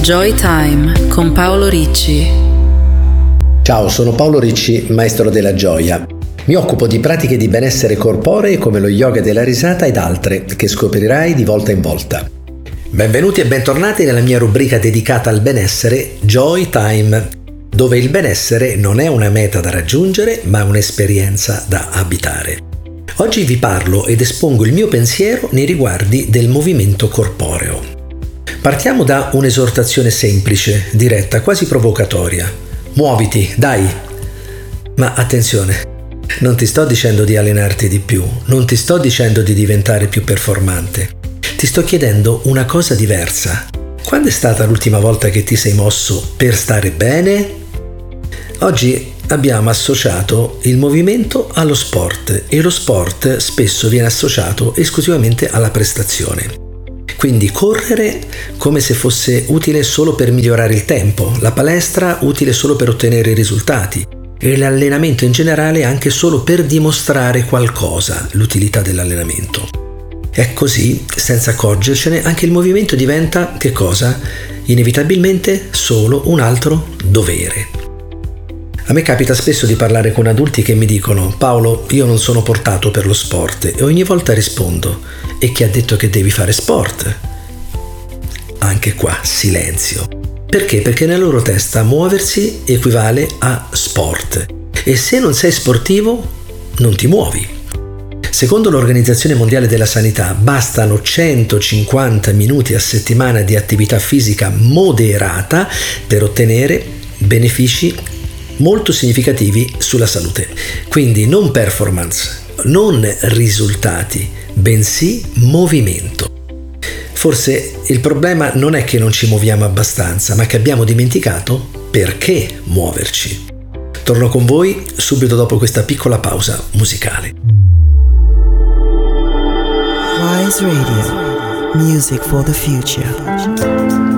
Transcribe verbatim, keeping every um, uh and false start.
Joy Time con Paolo Ricci. Ciao, sono Paolo Ricci, maestro della gioia. Mi occupo di pratiche di benessere corporee come lo yoga della risata ed altre che scoprirai di volta in volta. Benvenuti e bentornati nella mia rubrica dedicata al benessere Joy Time, dove il benessere non è una meta da raggiungere, ma un'esperienza da abitare. Oggi vi parlo ed espongo il mio pensiero nei riguardi del movimento corporeo. Partiamo da un'esortazione semplice, diretta, quasi provocatoria. Muoviti, dai! Ma attenzione, non ti sto dicendo di allenarti di più, non ti sto dicendo di diventare più performante. Ti sto chiedendo una cosa diversa. Quando è stata l'ultima volta che ti sei mosso per stare bene? Oggi abbiamo associato il movimento allo sport e lo sport spesso viene associato esclusivamente alla prestazione. Quindi correre come se fosse utile solo per migliorare il tempo, la palestra utile solo per ottenere i risultati e l'allenamento in generale anche solo per dimostrare qualcosa, l'utilità dell'allenamento. È così, senza accorgercene, anche il movimento diventa, che cosa? Inevitabilmente solo un altro dovere. A me capita spesso di parlare con adulti che mi dicono: Paolo, io non sono portato per lo sport, e ogni volta rispondo: e chi ha detto che devi fare sport? Anche qua silenzio. Perché? Perché nella loro testa muoversi equivale a sport, e se non sei sportivo non ti muovi. Secondo l'Organizzazione Mondiale della Sanità bastano centocinquanta minuti a settimana di attività fisica moderata per ottenere benefici molto significativi sulla salute. Quindi non performance, non risultati, bensì movimento. Forse il problema non è che non ci muoviamo abbastanza, ma che abbiamo dimenticato perché muoverci. Torno con voi subito dopo questa piccola pausa musicale. Wise Radio, music for the future.